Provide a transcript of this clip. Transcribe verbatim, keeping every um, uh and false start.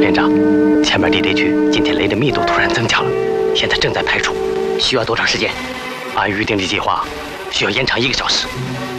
连长，前面地雷区今天雷的密度突然增加了，现在正在排除，需要多长时间？按预定的计划，需要延长一个小时。